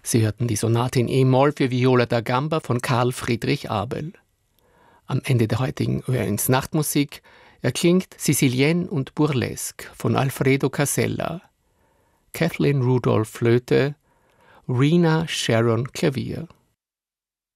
Sie hörten die Sonate in E-Moll für Viola da Gamba von Karl Friedrich Abel. Am Ende der heutigen Ö1 Nachtmusik erklingt Sicilienne und Burlesque von Alfredo Casella, Kathleen Rudolph Flöte, Rena Sharon Klavier.